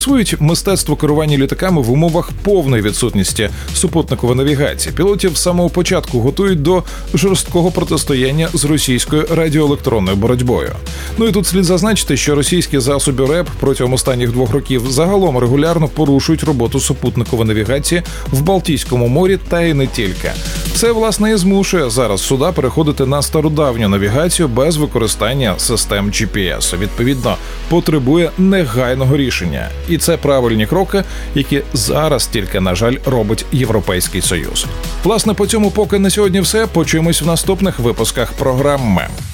Своють мистецтво керування літаками в умовах повної відсутності супутникової навігації. Пілотів з самого початку готують до жорсткого протистояння з російською радіоелектронною боротьбою. Ну і тут слід зазначити, що російські засоби РЕП протягом останніх 2 років загалом регулярно порушують роботу супутникової навігації в Балтійському морі та й не тільки. Це, власне, і змушує зараз суда переходити на стародавню навігацію без використання систем GPS. Відповідно, потребує негайного рішення. І це правильні кроки, які зараз тільки, на жаль, робить Європейський Союз. Власне, по цьому поки на сьогодні все. Почуємось в наступних випусках програми.